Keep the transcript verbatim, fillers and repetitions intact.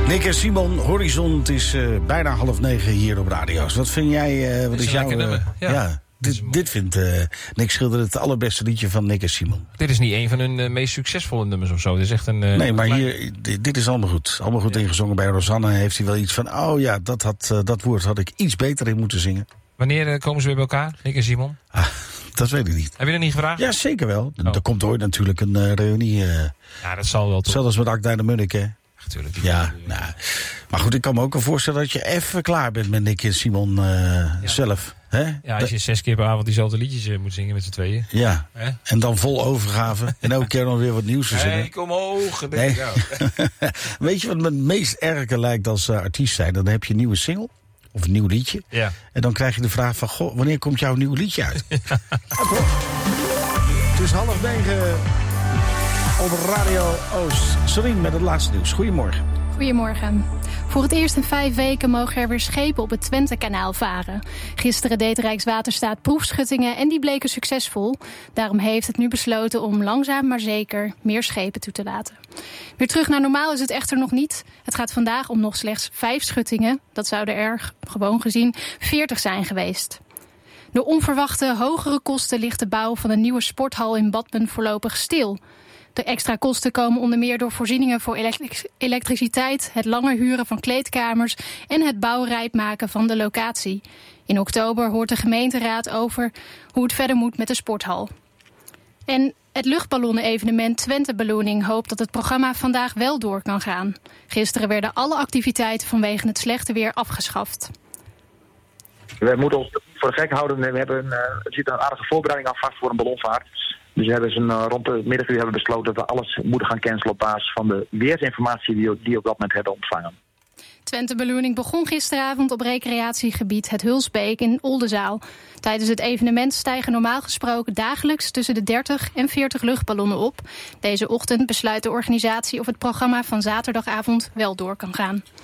Nick en Simon, Horizon, het is uh, bijna half negen hier op radio's. Wat vind jij, uh, wat is, is jouw... Uh, ja, ja dit, dit vindt uh, Nick Schilder het allerbeste liedje van Nick en Simon. Dit is niet een van hun uh, meest succesvolle nummers of zo. Dit is echt een... Uh, nee, maar klein... hier, dit, dit is allemaal goed. Allemaal goed ja. ingezongen. Bij Rosanne heeft hij wel iets van... oh ja, dat, had, uh, dat woord had ik iets beter in moeten zingen. Wanneer uh, komen ze weer bij elkaar, Nick en Simon? Ah, dat weet ik niet. Heb je dat niet gevraagd? Ja, zeker wel. Oh. Er komt ooit natuurlijk een uh, reunie. Uh, ja, dat zal wel toch. Zelfs met Akda de Munnik, hè? Natuurlijk. Ja, nou. Maar goed, ik kan me ook wel voorstellen dat je even klaar bent met Nick en Simon uh, ja. zelf. Hè? Ja, als je zes keer per avond diezelfde liedjes uh, moet zingen met z'n tweeën. Ja, Hè? En dan vol overgave. En elke keer dan weer wat nieuws verzinnen. Hey, kom hoog. Nee. Weet je wat me het meest erge lijkt als uh, artiest zijn? Dan heb je een nieuwe single. Of een nieuw liedje. Ja. En dan krijg je de vraag van... goh, wanneer komt jouw nieuw liedje uit? Ja. Okay. Het is half negen op Radio Oost. Sorien met het laatste nieuws. Goedemorgen. Goedemorgen. Voor het eerst in vijf weken mogen er weer schepen op het Twentekanaal varen. Gisteren deed Rijkswaterstaat proefschuttingen en die bleken succesvol. Daarom heeft het nu besloten om langzaam maar zeker meer schepen toe te laten. Weer terug naar normaal is het echter nog niet. Het gaat vandaag om nog slechts vijf schuttingen. Dat zouden er, gewoon gezien, veertig zijn geweest. Door onverwachte hogere kosten ligt de bouw van een nieuwe sporthal in Badmen voorlopig stil. De extra kosten komen onder meer door voorzieningen voor elektri- elektriciteit, het langer huren van kleedkamers en het bouwrijp maken van de locatie. In oktober hoort de gemeenteraad over hoe het verder moet met de sporthal. En het luchtballonnen-evenement Twente Ballooning hoopt dat het programma vandaag wel door kan gaan. Gisteren werden alle activiteiten vanwege het slechte weer afgeschaft. We moeten ons voor de gek houden. We hebben een, er zit een aardige voorbereiding aan vast voor een ballonvaart. Dus we hebben een, rond de middaguur hebben besloten dat we alles moeten gaan cancelen op basis van de weersinformatie die we die op dat moment hebben ontvangen. Twente Ballooning begon gisteravond op recreatiegebied Het Hulsbeek in Oldenzaal. Tijdens het evenement stijgen normaal gesproken dagelijks tussen de dertig en veertig luchtballonnen op. Deze ochtend besluit de organisatie of het programma van zaterdagavond wel door kan gaan.